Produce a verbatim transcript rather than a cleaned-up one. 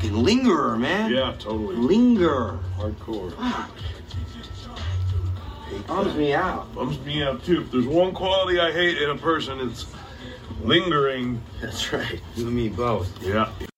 fucking lingerer, man. Yeah, totally. Linger. Hardcore. Bums me out. Bums me out too. If there's one quality I hate in a person, it's lingering. That's right. You and me both. Yeah.